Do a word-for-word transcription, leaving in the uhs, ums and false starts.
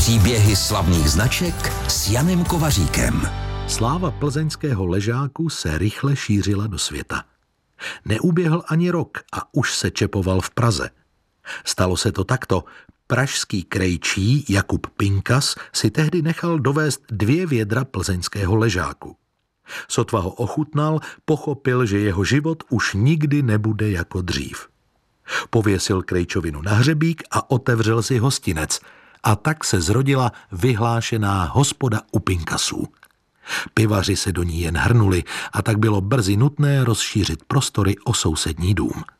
Příběhy slavných značek s Janem Kovaříkem. Sláva plzeňského ležáku se rychle šířila do světa. Neuběhl ani rok a už se čepoval v Praze. Stalo se to takto. Pražský krejčí Jakub Pinkas si tehdy nechal dovést dvě vědra plzeňského ležáku. Sotva ho ochutnal, pochopil, že jeho život už nikdy nebude jako dřív. Pověsil krejčovinu na hřebík a otevřel si hostinec. A tak se zrodila vyhlášená hospoda u Pinkasů. Pivaři se do ní jen hrnuli a tak bylo brzy nutné rozšířit prostory o sousední dům.